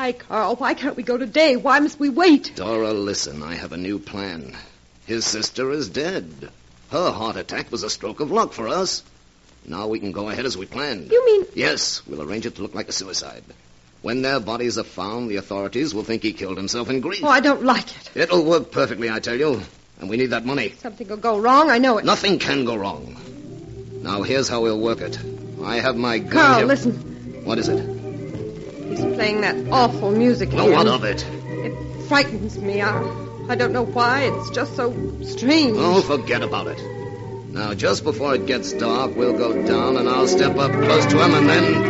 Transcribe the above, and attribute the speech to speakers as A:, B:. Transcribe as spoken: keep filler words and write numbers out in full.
A: Why, Carl? Why can't we go today? Why must we wait?
B: Dora, listen. I have a new plan. His sister is dead. Her heart attack was a stroke of luck for us. Now we can go ahead as we planned.
A: You mean...
B: Yes, we'll arrange it to look like a suicide. When their bodies are found, the authorities will think he killed himself in grief.
A: Oh, I don't like it.
B: It'll work perfectly, I tell you. And we need that money.
A: Something will go wrong, I know it.
B: Nothing can go wrong. Now, here's how we'll work it. I have my gun
A: Carl,
B: here.
A: listen.
B: What is it?
A: He's playing that awful music
B: Well,
A: again.
B: what of it?
A: It frightens me. I, I don't know why. It's just so strange.
B: Oh, forget about it. Now, just before it gets dark, we'll go down and I'll step up close to him and then...